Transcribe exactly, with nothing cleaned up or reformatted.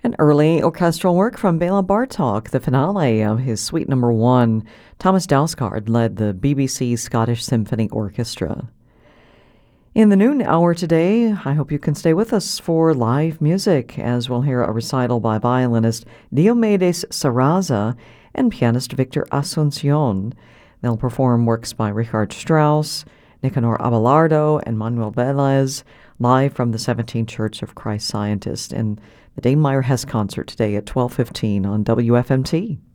An early orchestral work from Bela Bartok, the finale of his Suite Number One. Thomas Dalsgaard led the B B C Scottish Symphony Orchestra. In the noon hour today, I hope you can stay with us for live music, as we'll hear a recital by violinist Diomedes Sarraza and pianist Victor Asuncion. They'll perform works by Richard Strauss, Nicanor Abelardo, and Manuel Velez, live from the seventeenth Church of Christ Scientist, and the Dame Meyer Hess concert today at twelve fifteen on W F M T.